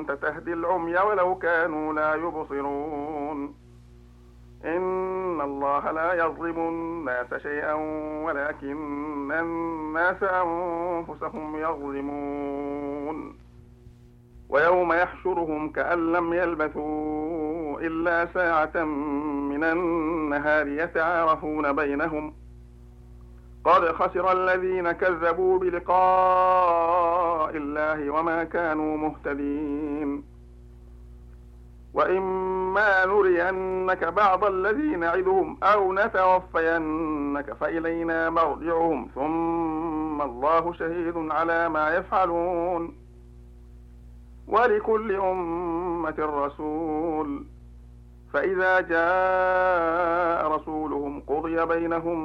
تهدي العمي ولو كانوا لا يبصرون إن الله لا يظلم الناس شيئا ولكن الناس أنفسهم يظلمون ويوم يحشرهم كأن لم يلبثوا إلا ساعة من النهار يتعارفون بينهم قد خسر الذين كذبوا بلقاء الله وما كانوا مهتدين وإما نرينك بعض الذي نعدهم أو نتوفينك فإلينا مرجعهم ثم الله شهيد على ما يفعلون ولكل أمة رسول فإذا جاء رسولهم قضي بينهم